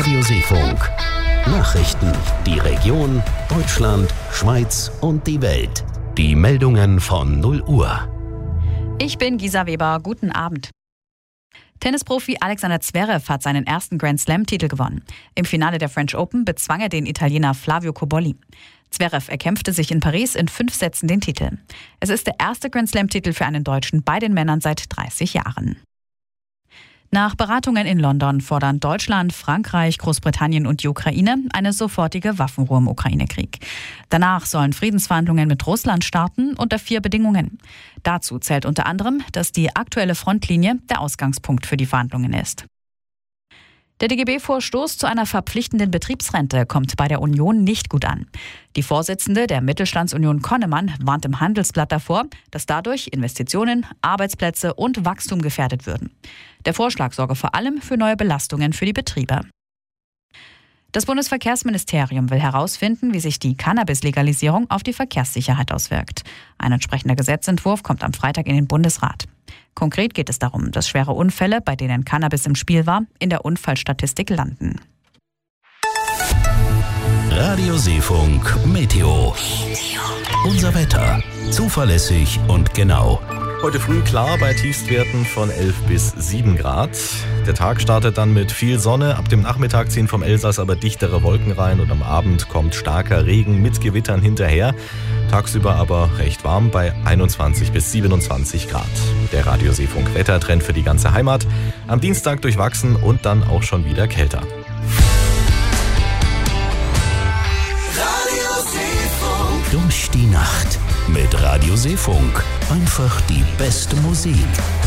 Radio Seefunk. Nachrichten, die Region, Deutschland, Schweiz und die Welt. Die Meldungen von 0 Uhr. Ich bin Gisa Weber. Guten Abend. Tennisprofi Alexander Zverev hat seinen ersten Grand Slam-Titel gewonnen. Im Finale der French Open bezwang er den Italiener Flavio Cobolli. Zverev erkämpfte sich in Paris in 5 Sätzen den Titel. Es ist der erste Grand Slam-Titel für einen Deutschen bei den Männern seit 30 Jahren. Nach Beratungen in London fordern Deutschland, Frankreich, Großbritannien und die Ukraine eine sofortige Waffenruhe im Ukraine-Krieg. Danach sollen Friedensverhandlungen mit Russland starten unter 4 Bedingungen. Dazu zählt unter anderem, dass die aktuelle Frontlinie der Ausgangspunkt für die Verhandlungen ist. Der DGB-Vorstoß zu einer verpflichtenden Betriebsrente kommt bei der Union nicht gut an. Die Vorsitzende der Mittelstandsunion Konnemann warnt im Handelsblatt davor, dass dadurch Investitionen, Arbeitsplätze und Wachstum gefährdet würden. Der Vorschlag sorge vor allem für neue Belastungen für die Betriebe. Das Bundesverkehrsministerium will herausfinden, wie sich die Cannabis-Legalisierung auf die Verkehrssicherheit auswirkt. Ein entsprechender Gesetzentwurf kommt am Freitag in den Bundesrat. Konkret geht es darum, dass schwere Unfälle, bei denen Cannabis im Spiel war, in der Unfallstatistik landen. Radio Seefunk Meteo. Unser Wetter. Zuverlässig und genau. Heute früh klar bei Tiefstwerten von 11 bis 7 Grad. Der Tag startet dann mit viel Sonne. Ab dem Nachmittag ziehen vom Elsass aber dichtere Wolken rein und am Abend kommt starker Regen mit Gewittern hinterher. Tagsüber aber recht warm bei 21 bis 27 Grad. Der Radio Seefunk Wettertrend für die ganze Heimat. Am Dienstag durchwachsen und dann auch schon wieder kälter. Durch die Nacht mit Radio Seefunk. Einfach die beste Musik.